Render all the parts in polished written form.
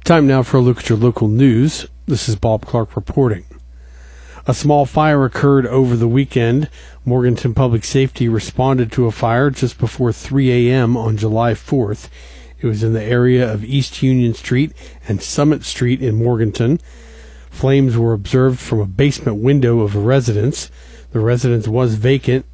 Time now for a look at your local news. This is Bob Clark reporting. A small fire occurred over the weekend. Morganton Public Safety responded to a fire just before 3 a.m. on July 4th. It was in the area of East Union Street and Summit Street in Morganton. Flames were observed from a basement window of a residence. The residence was vacant.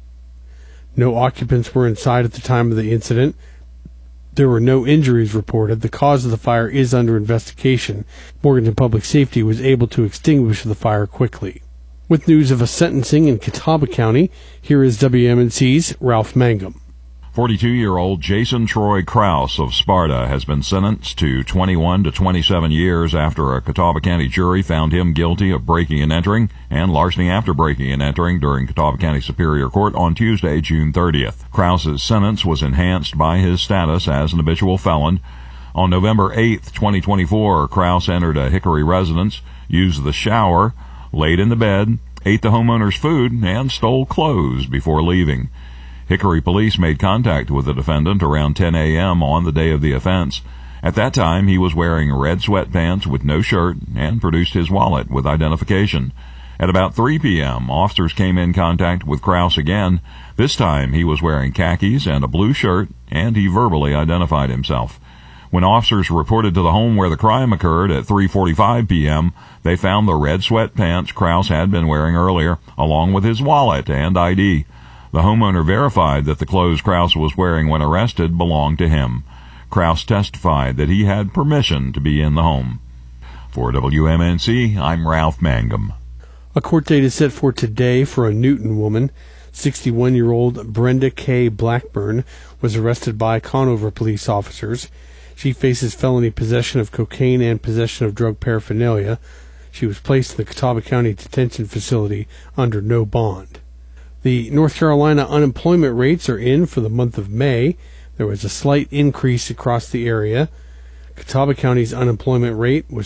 No occupants were inside at the time of the incident. There were no injuries reported. The cause of the fire is under investigation. Morganton Public Safety was able to extinguish the fire quickly. With news of a sentencing in Catawba County, here is WMNC's Ralph Mangum. 42-year-old Jason Troy Krause of Sparta has been sentenced to 21 to 27 years after a Catawba County jury found him guilty of breaking and entering and larceny after breaking and entering during Catawba County Superior Court on Tuesday, June 30th. Krause's sentence was enhanced by his status as an habitual felon. On November 8th, 2024, Krause entered a Hickory residence, used the shower, laid in the bed, ate the homeowner's food, and stole clothes before leaving. Hickory police made contact with the defendant around 10 a.m. on the day of the offense. At that time, he was wearing red sweatpants with no shirt and produced his wallet with identification. At about 3 p.m., officers came in contact with Krause again. This time, he was wearing khakis and a blue shirt, and he verbally identified himself. When officers reported to the home where the crime occurred at 3:45 p.m., they found the red sweatpants Krause had been wearing earlier, along with his wallet and ID. The homeowner verified that the clothes Krause was wearing when arrested belonged to him. Krause testified that he had permission to be in the home. For WMNC, I'm Ralph Mangum. A court date is set for today for a Newton woman. 61-year-old Brenda K. Blackburn was arrested by Conover police officers. She faces felony possession of cocaine and possession of drug paraphernalia. She was placed in the Catawba County Detention Facility under no bond. The North Carolina unemployment rates are in for the month of May. There was a slight increase across the area. Catawba County's unemployment rate was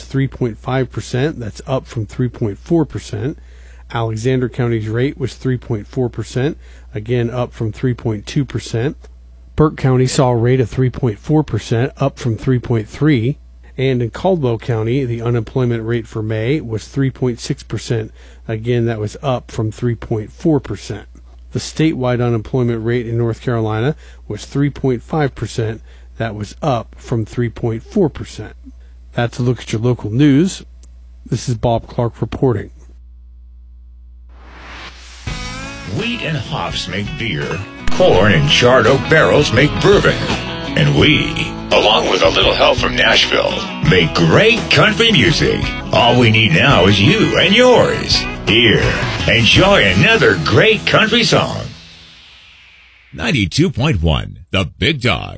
3.5%. That's up from 3.4%. Alexander County's rate was 3.4%, again up from 3.2%. Burke County saw a rate of 3.4%, up from 3.3%. And in Caldwell County, the unemployment rate for May was 3.6%. Again, that was up from 3.4%. The statewide unemployment rate in North Carolina was 3.5%. That was up from 3.4%. That's a look at your local news. This is Bob Clark reporting. Wheat and hops make beer. Corn and charred oak barrels make bourbon. And we, along with a little help from Nashville, make great country music. All we need now is you and yours. Here, enjoy another great country song. 92.1, The Big Dog.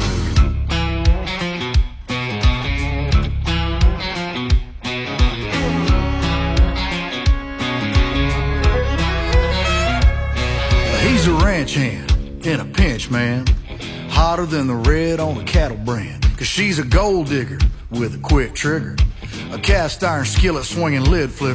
He's a ranch hand in a pinch, man. Hotter than the red on a cattle brand. 'Cause she's a gold digger with a quick trigger. A cast iron skillet swinging lid flipper.